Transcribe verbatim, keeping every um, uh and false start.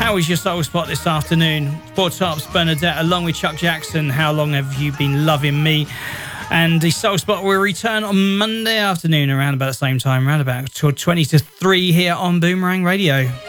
How was your soul spot this afternoon? Four Tops, Bernadette, along with Chuck Jackson. How long have you been loving me? And the soul spot will return on Monday afternoon around about the same time, around about twenty to three here on Boomerang Radio.